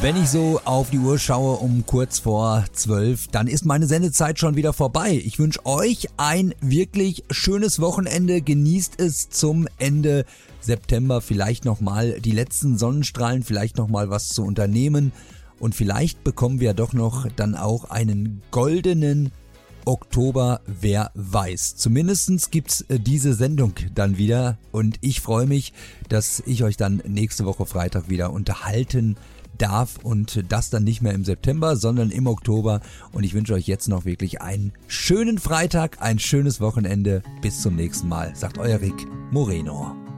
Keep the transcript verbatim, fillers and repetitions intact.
Wenn ich so auf die Uhr schaue um kurz vor zwölf, dann ist meine Sendezeit schon wieder vorbei. Ich wünsche euch ein wirklich schönes Wochenende. Genießt es zum Ende September. Vielleicht nochmal die letzten Sonnenstrahlen, vielleicht nochmal was zu unternehmen. Und vielleicht bekommen wir doch noch dann auch einen goldenen Oktober, wer weiß. Zumindest gibt's diese Sendung dann wieder. Und ich freue mich, dass ich euch dann nächste Woche Freitag wieder unterhalten darf und das dann nicht mehr im September, sondern im Oktober. Und ich wünsche euch jetzt noch wirklich einen schönen Freitag, ein schönes Wochenende. Bis zum nächsten Mal, sagt euer Rick Moreno.